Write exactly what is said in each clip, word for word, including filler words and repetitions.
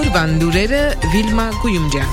Օրվան լուրերը Վիլմա Գույումջյան։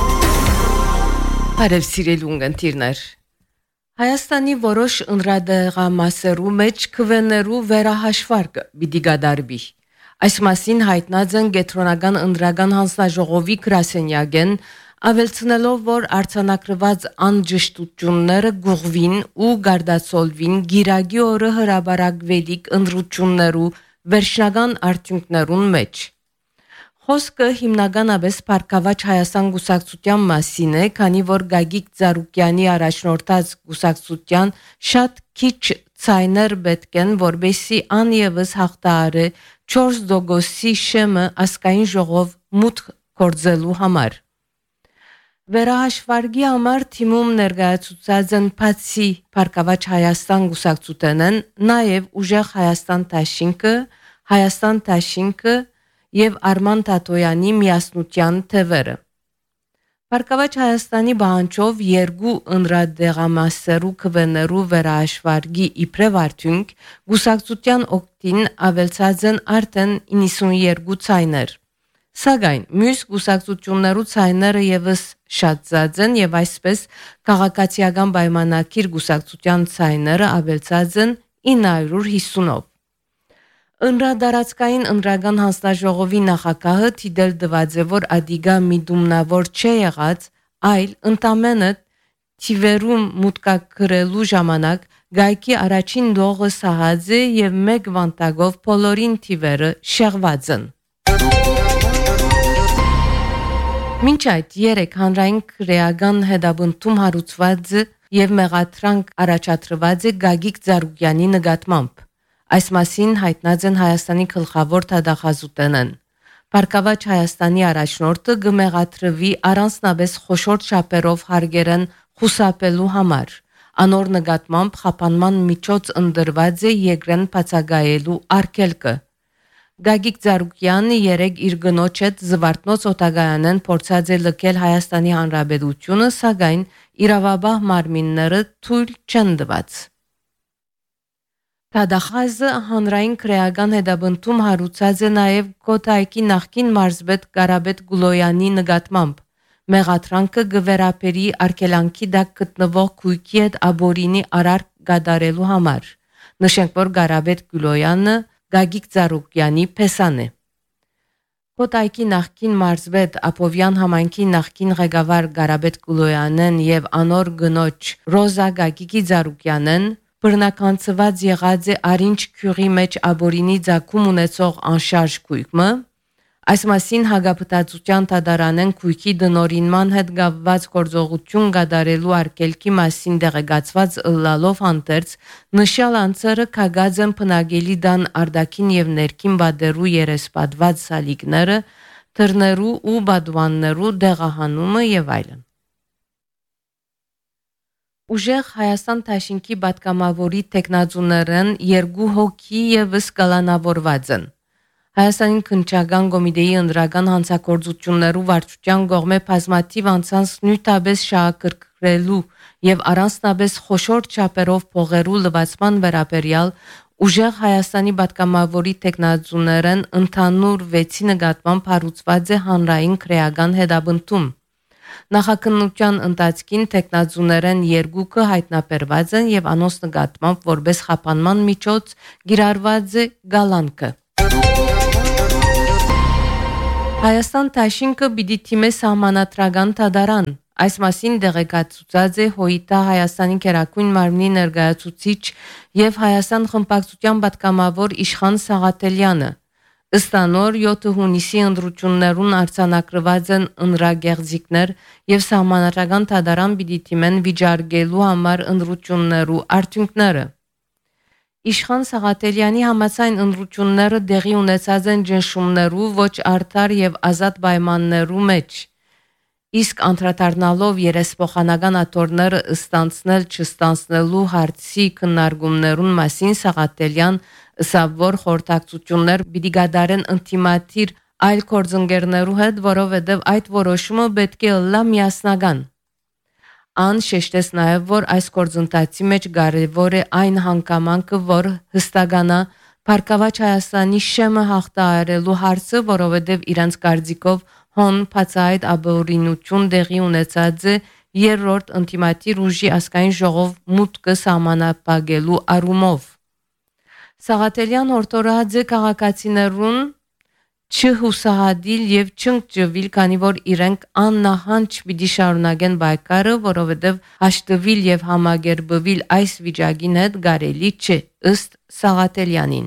Բարև սիրելի ունգընտիրներ։ Հայաստանի որոշ ընդրադեղամասերու մեջ քվեներու վերահաշվարկը պիտի գդարվի։ Այս մասին հայտնած են Գետրոնական ընդրական հանձնաժողովի գրասենյակեն, ավելցնելով, որ արձանագրված անջշտությունները գուղվին ու գարդացոլվին գիրագի օրը հրաբարակվելիք ընդրություններու վերջնական արդյունքներուն մեջ։ Խոսքը հիմնականապես Փառքավաճ Հայաստան գուսակցության մասին է, քանի որ Գագիկ Ծառուկյանի առաջնորդած գուսակցության շատ քիչ ցայներ պետք են, որբեսի անևս հաղթահարը չորս դոգոսի շեմը ասկային ժողով մուտք գործելու համար։ Վերահաշվարկի համար թիմում ներկայացուցած են բացի Փառքավաճ Հայաստան գուսակցութենեն, նաև Ուժեղ Հայաստան Դաշինքը, Հայաստան Դաշինքը եւ Արման Տատոյանի միասնության թվերը։ Փառքավաճ Հայաստանի բանջով երկու ընդրադեղամասերու քվեներու վերահաշվարկի իբրև արդյունք գուսակցության օգտին ավելցած են արդեն իննսունյերկու ցայներ։ Սակայն մյուս գուսակցություններու ցայները եւս շատացած են եւ այսպես քաղաքացիական պայմանագիր գուսակցության ցայները ավելցած են ինը հարյուր հիսունով։ Ընդրադարձային ընդրական հանձնաժողովի նախագահը թիդել դված է, որ ադիգա միդումնավոր չէ եղած, այլ ընդամենը թիվերում մուտքագրելու ժամանակ գայքի առաջին լողը սահած է եւ մեկ վանտագով բոլորին թիվերը շեղված են։ Մինչ այդ երեք հանրային քրեական հետաբնթում հարուցված եւ մեղադրանք առաջադրված է Գագիկ Ծառուկյանի նկատմամբ։ Այս մասին հայտնած են Հայաստանի գլխավոր թագախազուտենեն։ Փառքավաճ Հայաստանի առաջնորդը գմեղատրվի առանձնապես խոշոր չափերով հարգերեն խուսափելու համար։ Անոր նկատմամբ խափանման միջոց ընդրված է երկրեն բացակայելու արգելքը։ Գագիկ Ծառուկյանը երեք իր գնոջ հետ զվարթնոց օտագայանեն փորձած է լքել Հայաստանի Հանրապետությունը, սակայն իրավաբան մարմինները թույլ չեն տված։ Թադախազը հանրային քրեական հետաբնթում հարուցած է նաև Կոտայքի նախկին մարզպետ Կարապետ Գուլոյանի նկատմամբ։ Մեղադրանքը գվերապերի արգելանքի դակ գտնվող քույքի հետ աբորինի արարք կատարելու համար։ Նշենք, որ Կարապետ Գուլոյանը Գագիկ Ծառուկյանի փեսան է։ Կոտայքի նախկին մարզպետ Աբովյան համայնքի նախկին ղեկավար Կարապետ Գուլոյանն եւ անոր գնոջ Ռոզա Գագիկի Ծառուկյանն բռնականցված եղած է Արինջ քյուրի մեջ աբորինի ցակում ունեցող անշարժ քույկը։ Այս մասին հագապտածության դատարանեն քույքի դնորինման հետ կապված գործողություն կատարելու արգելքի մասին դեղեկացված ըլլալով հանդերձ նշյալ անձերը քագած են բնակելի դան արտաքին եւ ներքին բادرու երեսպատված սալիկները, թռներու ու բադուաններու դեղահանումը եւ այլն։ Ուժեղ Հայաստան Դաշինքի պատգամավորի տեխնազուներն երկու հոգի եւս կալանավորված են։ Հայաստանի քննչական կոմիտեի ընդրական հանցագործություններու վարչության կողմէ բազմաթիվ անձանց նույնտաբես շահագրգռելու եւ առանձնապես խոշոր չափերով փողերու լվացման վերաբերյալ Ուժեղ Հայաստանի պատգամավորի տեխնազուներն ընդհանուր վեցի նկատմամբ հարուցված է հանրային քրեական հետաբնթում։ Նախաքննության ընթացքին տեխնազուներեն երկուքը հայտնաբերված են եւ անոնց նկատմամբ որպես խափանման միջոց գիրառված է գալանքը։ Հայաստան Դաշինքը պիտի թիմե սահմանադրական դատարան։ Այս մասին դեղեկացուցած է ՀՅԴ Հայաստանի Գերագույն մարմնի ներկայացուցիչ եւ Հայաստան խմբակցության պատգամավոր Իշխան Սաղաթելյանը։ Ըստ անոր յոթ հունիսի ընտրություններուն արձանագրված են ընտրագեղձիկներ եւ սահմանադրական դատարան պիտի թիմեն վիճարկելու համար ընտրություններու արդյունքները։ Իշխան Սաղաթելյանի համաձայն ընտրությունները դեղի ունեցած են ճնշումներու ոչ արդար եւ ազատ պայմաններու մեջ։ Իսկ անդրադառնալով երեսփոխանական աթոռները ստանցնել չստանցնելու հարցի քննարկումներուն մասին Սաղաթելյան ըսավ, որ խորհրդակցություններ պիտի կատարեն ինտիմատիր այլ գործընկերներու հետ, որովհետև այդ որոշումը պետք է լա միասնական։ Ան շեշտեց նաև, որ այս գործընթացի մեջ կարևոր է այն հանգամանքը, որ հստականա Փառքաված Հայաստանի շեմը հաղթահարելու հարցը, որովհետև իրանց կարծիքով հոն բացահայտ ապօրինություն դեղի ունեցած է երրորդ ինտիմատիր ուժի ազգային ժողով մուտքը սահմանափակելու առումով։ Սաղաթելյան օրտորած է քաղաքացիներուն չհուսահատիլ եւ չընկճվել, քանի որ իրենք աննահանջ պիտի շարունակեն բայկարը, որովհետեւ հաշտվել եւ համագերբվել այս վիճակին հետ կարելի չէ, ըստ Սաղաթելյանին։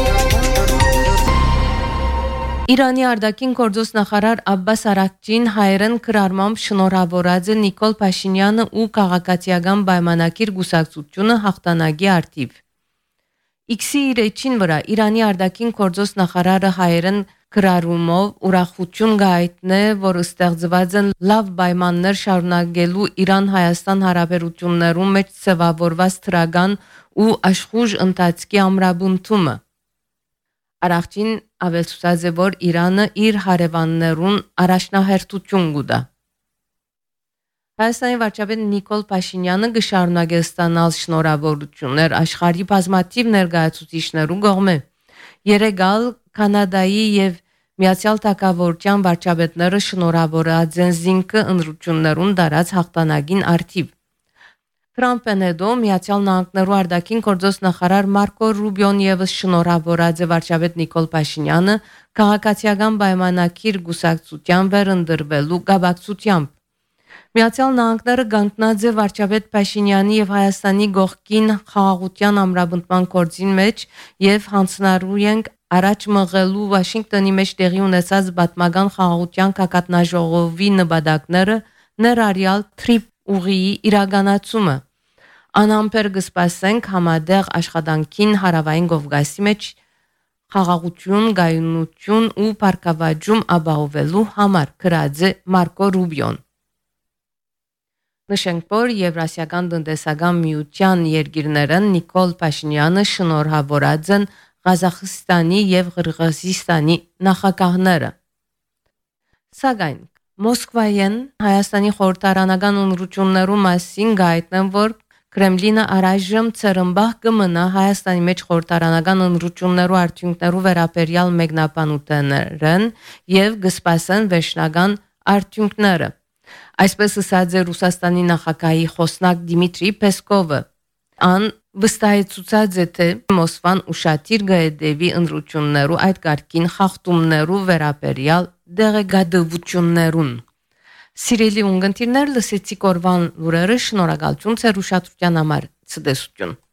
Իրանի արտաքին գործոս նախարար Աբբաս Արաքչին հայերեն կրարմամբ շնորհավորած է Նիկոլ Փաշինյանը ու քաղաքացիական պայմանագիր գուսակցությունը հաղթանակի արդիվ։ Իքսի իր էջին վրա Իրանի արտաքին գործոս նախարարը հայերեն կրարումով ուրախություն գայտնե, որ ստեղծված են լավ պայմաններ շարունակելու Իրան-Հայաստան հարաբերություններում մեջ ծավալված թրագան ու աշխուժ ընթացքի ամրապնդումը։ Արաքչին ավելցուցած է, որ Իրանը իր հարևաններուն առաջնահերթություն կտա։ Հայաստանի վարչապետ Նիկոլ Փաշինյանը կշարունակի ստանալ շնորհավորություններ աշխարհի բազմաթիվ ներկայացուցիչներու կողմէ։ Երեգալ Կանադայի եւ Միացյալ Թագավորության վարչապետները շնորհավորած են զինքը ընտրություններուն դարած հաղթանակին արդիվ։ Թրամփն հետո Միացյալ Նահանգներու արտաքին գործոս նախարար Մարկո Ռուբիոն եւս շնորհավորած է վարչապետ Նիկոլ Փաշինյանը քաղաքացիական պայմանագիր գուսակցության վերընտրվելու կապակցությամբ։ Միացյալ Նահանգները գանտնած է վարչապետ Փաշինյանի եւ Հայաստանի գողքին խաղաղության ամրապնդման գործին մեջ եւ հանձնարարու ենք առաջ մղելու Վաշինգտոնի մեջ տեղի ունեցած պատմական խաղաղության կակատնաժողովի նպատակները ներառյալ թրիփ ուղիի իրականացումը։ Անամպեր կսպասենք համադեղ աշխատանքին հարավային Կովկասի մեջ խաղաղություն, գայունություն ու բարգավաճում ապահովելու համար, գրած է Մարկո Ռուբիոն։ Նշենք, որ Եվրասիական տնտեսական միության երկիրները Նիկոլ Փաշինյանը շնորհավորած են Ղազախստանի եւ Ղրղըզստանի նախագահները։ Սակայն Մոսկվայեն Հայաստանի խորհրդարանական ընտրություններու մասին գայտնեն, որ Կրեմլինը առայժմ ցրմբահ կմնա Հայաստանի մեջ խորհրդարանական ընտրություններու արդյունքներու վերաբերյալ մեկնաբանություններն եւ կսպասեն վերջնական արդյունքները։ Այսպես ասաց է Ռուսաստանի նախագահի խոսնակ Դիմիտրի Պեսկովը։ Ան վստահեցուցած է, թե Մոսկվան ուշադիր կհետևի ընտրություններու այդ կարգին խախտումներու վերաբերյալ դեղեկատվություններուն։ Սիրելի ունգընտիրներ, լսեցիք օրվան լուրերը, շնորհակալություն ձեր ուշադրության համար։ Ցտեսություն։